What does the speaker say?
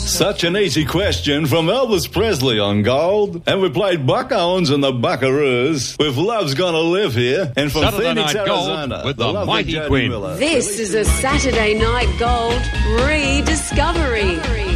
Such an easy question from Elvis Presley on Gold. And we played Buck Owens and the Buckaroos with Love's Gonna Live Here. And from Saturday Phoenix, Night Gold Arizona, with the lovely Mighty Jody Quinn. Miller. This is a Saturday Night Gold rediscovery.